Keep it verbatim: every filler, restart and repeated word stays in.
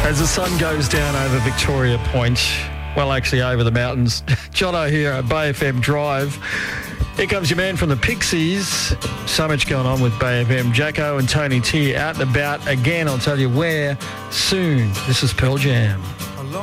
As the sun goes down over Victoria Point, well, actually over the mountains, Jono here at Bay F M Drive. Here comes your man from the Pixies. So much going on with Bay F M. Jacko and Tony T out and about again. I'll tell you where soon. This is Pearl Jam.